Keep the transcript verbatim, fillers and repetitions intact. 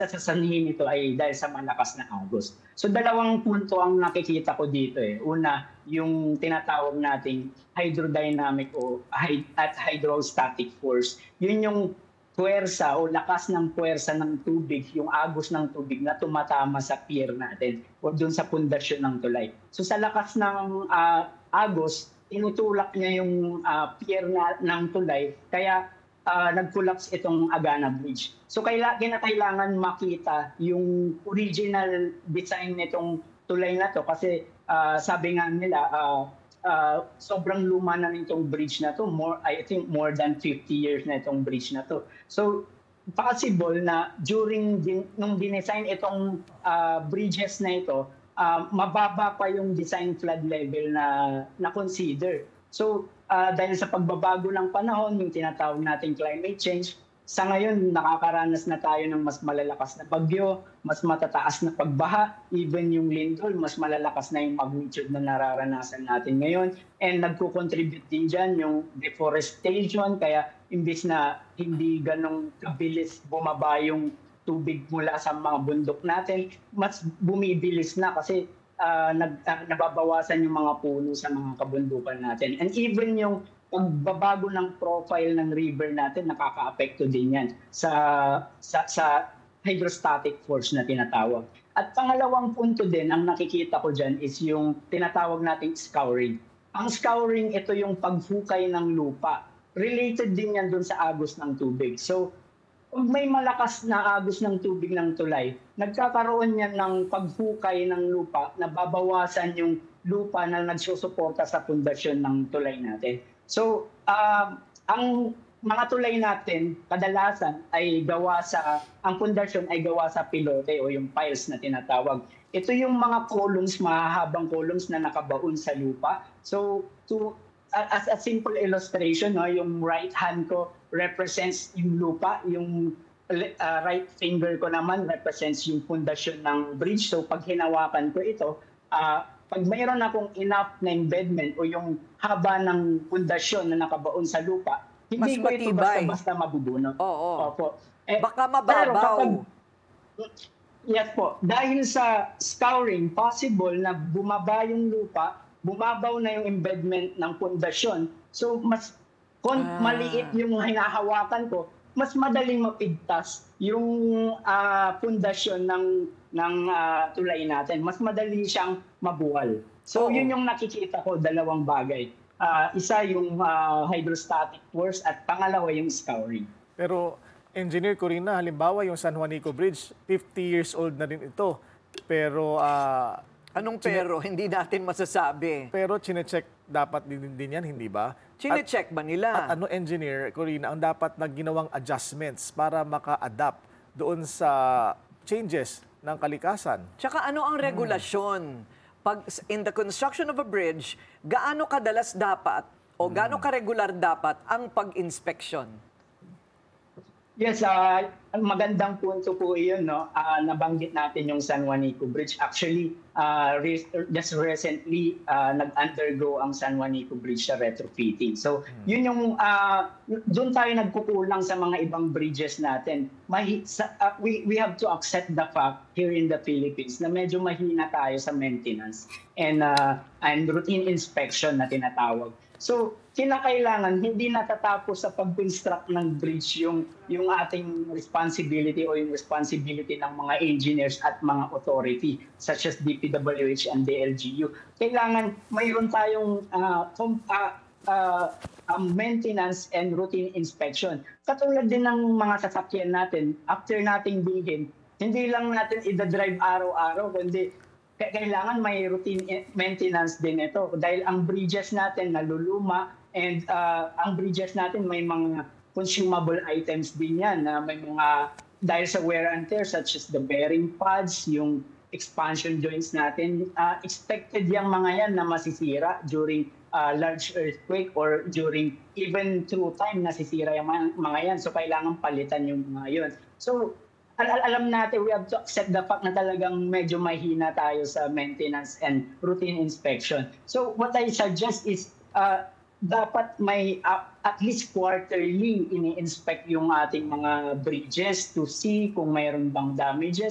sa sanhi nito ay dahil sa malakas na agos. So dalawang punto ang nakikita ko dito eh. Una, yung tinatawag nating hydrodynamic o hy- at hydrostatic force. Yun yung puwersa o lakas ng puwersa ng tubig, yung agos ng tubig na tumatama sa pier natin o dun sa pundasyon ng tulay. So sa lakas ng ah, agos, tinutulak niya yung ah, pier na, ng tulay, kaya ah, nag-collapse itong Agana Bridge. So kaila, kinakailangan makita yung original design nitong tulay na to kasi ah, sabi nga nila ah, ah, sobrang luma na nitong bridge na to. More, I think more than fifty years na itong bridge na to. So possible na during din, nung dinesign itong ah, bridges na ito, ah, mababa pa yung design flood level na na-consider. So ah, dahil sa pagbabago ng panahon, yung tinatawag nating climate change, sa ngayon nakakaranas na tayo ng mas malalakas na bagyo, mas matataas na pagbaha, even yung lindol, mas malalakas na yung magnitude na nararanasan natin ngayon. And nagko-contribute din dyan yung deforestation, kaya imbis na hindi ganong kabilis bumaba yung tubig mula sa mga bundok natin, mas bumibilis na kasi ah, nag, ah, nababawasan yung mga puno sa mga kabundukan natin. And even yung pagbabago ng profile ng river natin, nakaka-apekto din yan sa, sa, sa hydrostatic force na tinatawag. At pangalawang punto din, ang nakikita ko dyan is yung tinatawag nating scouring. Ang scouring, ito yung paghukay ng lupa. Related din yan dun sa agos ng tubig. So, pag may malakas na agos ng tubig ng tulay, nagkakaroon yan ng paghukay ng lupa na babawasan yung lupa na nagsusuporta sa pundasyon ng tulay natin. So, um, ang mga tulay natin, kadalasan ay gawa sa, ang pundasyon ay gawa sa pilote o yung piles na tinatawag. Ito yung mga columns, mahahabang columns na nakabaon sa lupa. So, to, as a simple illustration, no, yung right hand ko represents yung lupa, yung uh, right finger ko naman represents yung pundasyon ng bridge. So, pag hinawakan ko ito, uh, pag mayroon akong enough na embedment o yung haba ng pundasyon na nakabaon sa lupa, hindi Mas ko ito matibay. basta-basta mabubunot. Oo. Opo. Eh, Baka pero mababaw. kapag, yes po, dahil sa scouring, possible na bumaba yung lupa, bumabaw na yung embedment ng pundasyon. So, mas kung Ah. maliit yung hinahawakan ko, mas madaling mapigtas yung ah, pundasyon ng ng ah, tulay natin. Mas madali siyang mabuwal. So, Oo. yun yung nakikita ko, dalawang bagay. Ah, isa yung ah, hydrostatic force at pangalawa yung scouring. Pero, Engineer Corina, halimbawa yung San Juanico Bridge, fifty years old na rin ito. Pero, ah, Anong pero? Hindi natin masasabi. pero chinecheck dapat din, din yan, hindi ba? Chine-check ba nila? At ano, Engineer Corina, ang dapat na ginawang adjustments para maka-adapt doon sa changes ng kalikasan? Tsaka ano ang regulasyon? Pag in the construction of a bridge, gaano kadalas dapat o gaano karegular dapat ang pag-inspection? Yes, ah, ang magandang punto po iyon, no? Ah, nabanggit natin yung San Juanico Bridge. Actually, ah, re- just recently, ah, nag-undergo ang San Juanico Bridge sa retrofitting. So, yun yung, ah, doon tayo nagkukulang sa mga ibang bridges natin. Mahi- sa, ah, we, we have to accept the fact here in the Philippines na medyo mahina tayo sa maintenance and, ah, and routine inspection na tinatawag. So, kinakailangan hindi natatapos sa pag-construct ng bridge yung yung ating responsibility o yung responsibility ng mga engineers at mga authority such as D P W H and D L G U. Kailangan mayroon tayong uh, com- uh, uh, um, maintenance and routine inspection. Katulad din ng mga sasakyan natin, after nating bilhin, hindi lang natin i-drive araw-araw, kundi kailangan may routine maintenance din ito dahil ang bridges natin naluluma and uh, ang bridges natin may mga consumable items din yan na may mga dahil sa wear and tear such as the bearing pads, yung expansion joints natin, uh, expected yung mga yan na masisira during uh, large earthquake or during even through time nasisira yung mga, mga yan. So kailangan palitan yung mga yun. So al- alam natin, we have to accept the fact na talagang medyo mahina tayo sa maintenance and routine inspection. So what I suggest is, uh, dapat may uh, at least quarterly ini-inspect yung ating mga bridges to see kung mayroon bang damages,